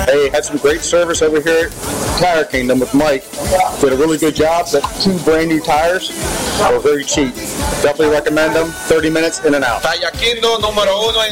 Hey, had some great service over here at Tire Kingdom with Mike. Did a really good job. The 2 brand new tires were very cheap. Definitely recommend them. 30 minutes in and out. Tire Kingdom número 1